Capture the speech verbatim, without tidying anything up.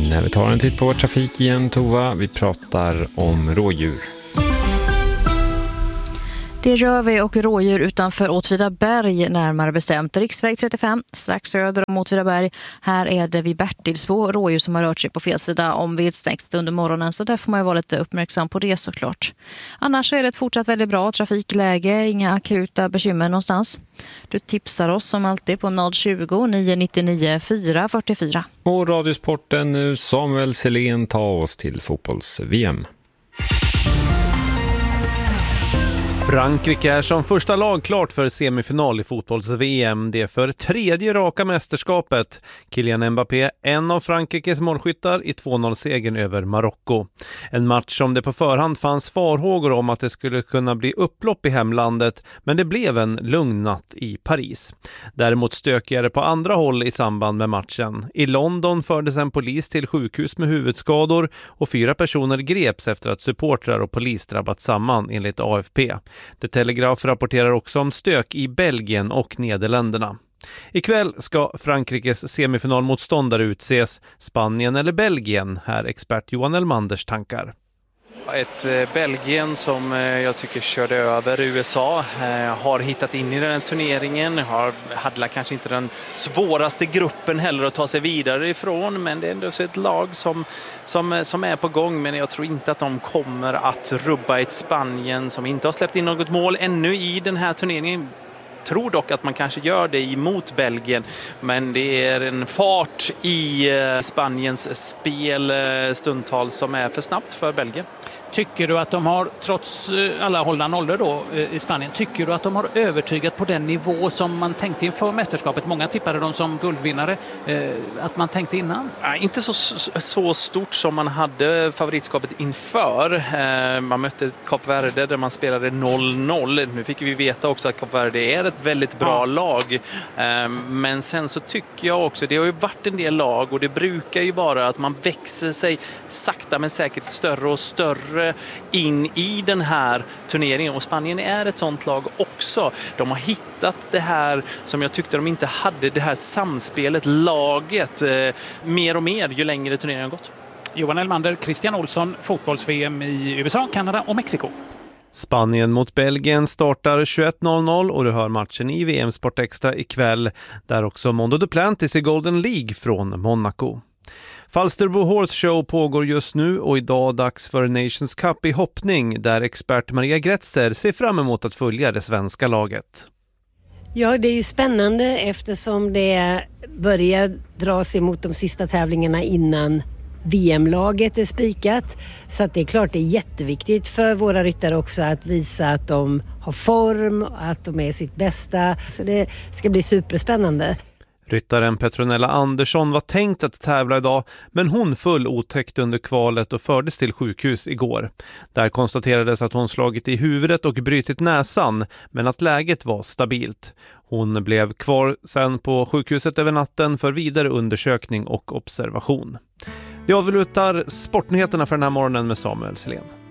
När vi tar en titt på vår trafik igen, Tova, vi pratar om rådjur. Det rör vi och rådjur utanför Åtvidaberg, närmare bestämt riksväg trettiofem, strax söder om Åtvidaberg. Här är det vid Bertilsbo rådjur som har rört sig på fel sida om vedstänget under morgonen, så där får man ju vara lite uppmärksam på det såklart. Annars så är det ett fortsatt väldigt bra trafikläge, inga akuta bekymmer någonstans. Du tipsar oss som alltid på noll tjugo, nio nio nio, fyra fyra fyra. Och radiosporten nu, Samuel Selén, tar oss till fotbolls-V M. Frankrike är som första lag klart för semifinal i fotbolls-V M. Det är för tredje raka mästerskapet. Kylian Mbappé, en av Frankrikes målskyttar i två noll-segern över Marocko. En match som det på förhand fanns farhågor om att det skulle kunna bli upplopp i hemlandet, men det blev en lugn natt i Paris. Däremot stökigare på andra håll i samband med matchen. I London fördes en polis till sjukhus med huvudskador och fyra personer greps efter att supportrar och polis drabbat samman, enligt A F P. The Telegraph rapporterar också om stök i Belgien och Nederländerna. Ikväll ska Frankrikes semifinalmotståndare utses, Spanien eller Belgien. Här expert Johan Elmanders tankar. Ett Belgien som jag tycker körde över U S A, har hittat in i den här turneringen, har, hade kanske inte den svåraste gruppen heller att ta sig vidare ifrån, men det är ändå så ett lag som, som, som är på gång, men jag tror inte att de kommer att rubba ett Spanien som inte har släppt in något mål ännu i den här turneringen. Tror dock att man kanske gör det emot Belgien, men det är en fart i Spaniens spel stundtals som är för snabbt för Belgien. Tycker du att de har, trots alla hållna nollor då i Spanien, tycker du att de har övertygat på den nivå som man tänkte inför mästerskapet? Många tippade dem som guldvinnare, att man tänkte innan? Ja, inte så, så stort som man hade favoritskapet inför. Man mötte Kap Verde där man spelade noll noll. Nu fick vi veta också att Kap Verde är ett väldigt bra ja. lag. Men sen så tycker jag också, det har ju varit en del lag och det brukar ju vara att man växer sig sakta men säkert större och större in i den här turneringen, och Spanien är ett sånt lag också. De har hittat det här som jag tyckte de inte hade, det här samspelet, laget, eh, mer och mer ju längre turneringen har gått. Johan Elmander, Christian Olsson, fotbolls-V M i U S A, Kanada och Mexiko. Spanien mot Belgien startar tjugoett noll noll och du hör matchen i V M Sport Extra ikväll, där också Mondo Duplantis i Golden League från Monaco. Falsterbo Horse Show pågår just nu och idag dags för Nations Cup i hoppning, där expert Maria Gretzer ser fram emot att följa det svenska laget. Ja, det är ju spännande eftersom det börjar dra sig mot de sista tävlingarna innan V M-laget är spikat. Så att det är klart det är jätteviktigt för våra ryttare också att visa att de har form, att de är sitt bästa. Så det ska bli superspännande. Ryttaren Petronella Andersson var tänkt att tävla idag, men hon föll otäckt under kvalet och fördes till sjukhus igår. Där konstaterades att hon slagit i huvudet och brytit näsan, men att läget var stabilt. Hon blev kvar sen på sjukhuset över natten för vidare undersökning och observation. Det avslutar sportnyheterna för den här morgonen med Samuel Selén.